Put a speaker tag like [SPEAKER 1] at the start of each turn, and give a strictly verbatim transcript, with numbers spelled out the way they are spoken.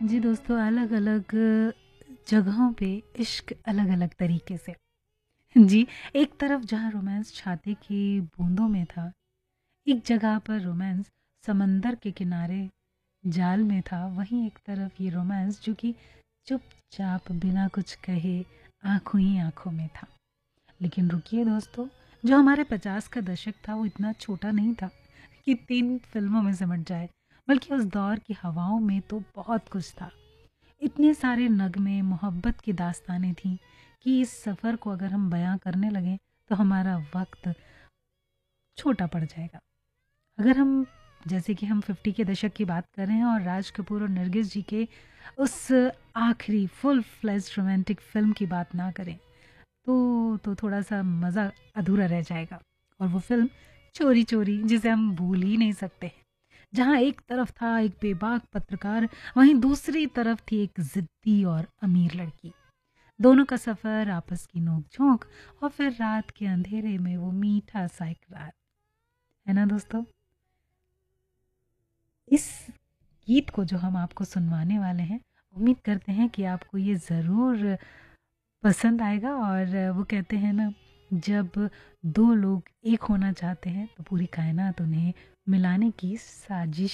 [SPEAKER 1] जी दोस्तों, अलग-अलग जगहों पे इश्क अलग-अलग तरीके से। जी, एक तरफ जहाँ रोमांस छाते की बूंदों में था, एक जगह पर रोमांस समंदर के किनारे जाल में था, वहीं एक तरफ ये रोमांस जो कि चुपचाप बिना कुछ कहे आँखों ही आँखों में था। लेकिन रुकिए दोस्तों, जो हमारे पचास का दशक था वो इतना छोटा नहीं था कि तीन फिल्मों में सिमट जाए, बल्कि उस दौर की हवाओं में तो बहुत कुछ था। इतने सारे नगमे, मोहब्बत की दास्तानें थीं कि इस सफ़र को अगर हम बयां करने लगें तो हमारा वक्त छोटा पड़ जाएगा। अगर हम जैसे कि हम फिफ्टी के दशक की बात कर रहे हैं और राज कपूर और नरगिस जी के उस आखिरी फुल फ्लेज्ड रोमांटिक फिल्म की बात ना करें तो तो थोड़ा सा मज़ा अधूरा रह जाएगा। और वो फिल्म चोरी चोरी, जिसे हम भूल ही नहीं सकते। जहाँ एक तरफ था एक बेबाक पत्रकार, वहीं दूसरी तरफ थी एक जिद्दी और अमीर लड़की। दोनों का सफ़र, आपस की नोक-झोंक और फिर रात के अंधेरे में वो मीठा सा इकरार। है ना दोस्तों? इस गीत को जो हम आपको सुनवाने वाले हैं, उम्मीद करते हैं कि आपको ये ज़रूर पसंद आएगा। और वो कहते हैं ना, जब दो लोग एक होना चाहते हैं तो पूरी कायनात उन्हें मिलाने की साजिश